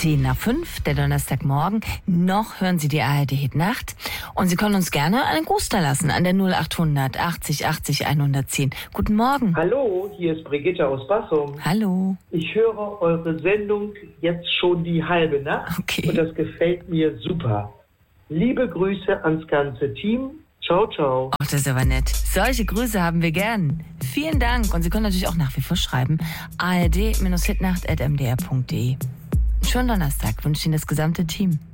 5:10, der Donnerstagmorgen. Noch hören Sie die ARD-Hit-Nacht. Und Sie können uns gerne einen Gruß da lassen an der 0800 80 80 110. Guten Morgen. Hallo, hier ist Brigitte aus Bassum. Hallo. Ich höre eure Sendung jetzt schon die halbe Nacht. Okay. Und das gefällt mir super. Liebe Grüße ans ganze Team. Ciao, ciao. Ach, das ist aber nett. Solche Grüße haben wir gern. Vielen Dank. Und Sie können natürlich auch nach wie vor schreiben. ard-hitnacht@mdr.de. Schönen Donnerstag wünscht Ihnen das gesamte Team.